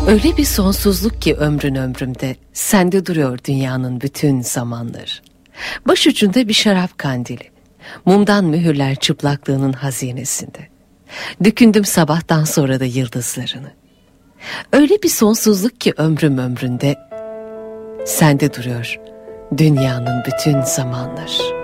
Öyle bir sonsuzluk ki ömrün ömrümde, sende duruyor dünyanın bütün zamanları. Başucunda bir şarap kandili, mumdan mühürler çıplaklığının hazinesinde. Dökündüm sabahtan sonra da yıldızlarını. Öyle bir sonsuzluk ki ömrüm ömründe, sende duruyor dünyanın bütün zamanları.